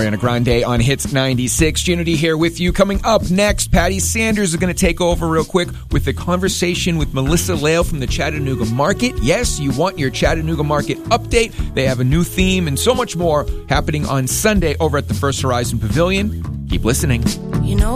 Ariana Grande on Hits 96. Unity here with you. Coming up next, Patty Sanders is going to take over real quick with the conversation with Melissa Lale from the Chattanooga Market. Yes, you want your Chattanooga Market update. They have a new theme and so much more happening on Sunday over at the First Horizon Pavilion. Keep listening. You know